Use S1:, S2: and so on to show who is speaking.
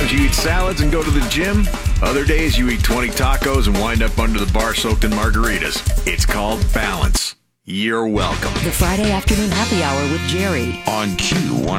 S1: days you eat salads and go to the gym. Other days you eat 20 tacos and wind up under the bar soaked in margaritas. It's called balance. You're welcome.
S2: The Friday Afternoon Happy Hour with Jerry.
S3: On Q102.